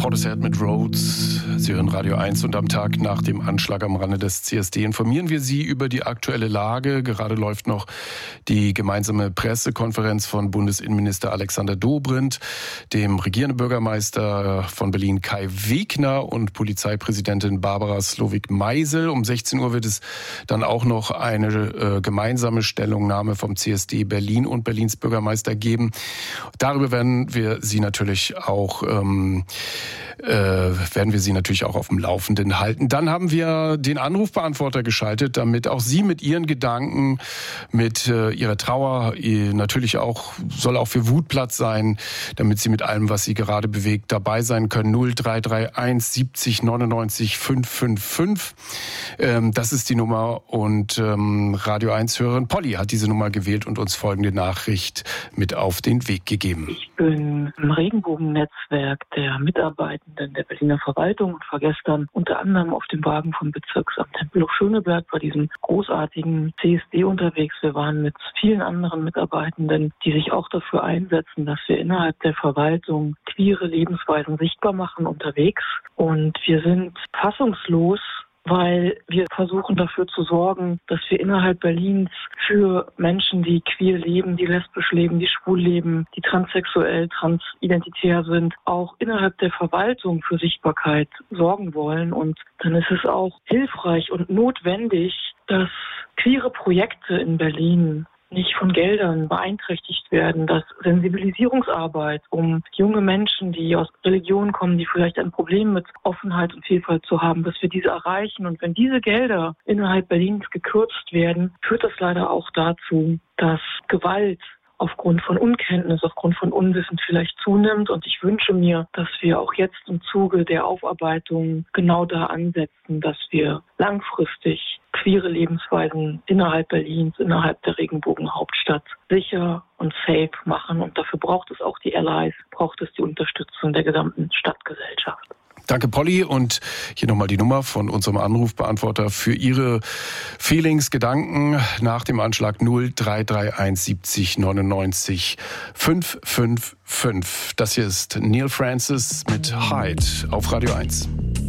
Portishead mit Rhodes. Sie hören Radio 1 und am Tag nach dem Anschlag am Rande des CSD informieren wir Sie über die aktuelle Lage. Gerade läuft noch die gemeinsame Pressekonferenz von Bundesinnenminister Alexander Dobrindt, dem regierenden Bürgermeister von Berlin Kai Wegner und Polizeipräsidentin Barbara Slowik-Meisel. Um 16 Uhr wird es dann auch noch eine gemeinsame Stellungnahme vom CSD Berlin und Berlins Bürgermeister geben. Darüber werden wir Sie natürlich auch auf dem Laufenden halten. Dann haben wir den Anrufbeantworter geschaltet, damit auch Sie mit Ihren Gedanken, mit Ihrer Trauer, natürlich auch, soll auch für Wut Platz sein, damit Sie mit allem, was Sie gerade bewegt, dabei sein können. 0331 70 99 555. Das ist die Nummer und Radio 1-Hörerin Polly hat diese Nummer gewählt und uns folgende Nachricht mit auf den Weg gegeben. Ich bin im Regenbogennetzwerk der Mitarbeitenden der Berliner Verwaltung und war gestern unter anderem auf dem Wagen vom Bezirksamt Tempelhof-Schöneberg bei diesem großartigen CSD unterwegs. Wir waren mit vielen anderen Mitarbeitenden, die sich auch dafür einsetzen, dass wir innerhalb der Verwaltung queere Lebensweisen sichtbar machen, unterwegs. Und wir sind fassungslos, weil wir versuchen dafür zu sorgen, dass wir innerhalb Berlins für Menschen, die queer leben, die lesbisch leben, die schwul leben, die transsexuell, transidentitär sind, auch innerhalb der Verwaltung für Sichtbarkeit sorgen wollen. Und dann ist es auch hilfreich und notwendig, dass queere Projekte in Berlin nicht von Geldern beeinträchtigt werden, dass Sensibilisierungsarbeit, um junge Menschen, die aus Religionen kommen, die vielleicht ein Problem mit Offenheit und Vielfalt zu haben, dass wir diese erreichen. Und wenn diese Gelder innerhalb Berlins gekürzt werden, führt das leider auch dazu, dass Gewalt aufgrund von Unkenntnis, aufgrund von Unwissen vielleicht zunimmt. Und ich wünsche mir, dass wir auch jetzt im Zuge der Aufarbeitung genau da ansetzen, dass wir langfristig queere Lebensweisen innerhalb Berlins, innerhalb der Regenbogenhauptstadt sicher und safe machen. Und dafür braucht es auch die Allies, braucht es die Unterstützung der gesamten Stadtgesellschaft. Danke, Polly. Und hier nochmal die Nummer von unserem Anrufbeantworter für Ihre Feelings, Gedanken nach dem Anschlag 0331 70 99 555. Das hier ist Neil Francis mit Hyde auf Radio 1.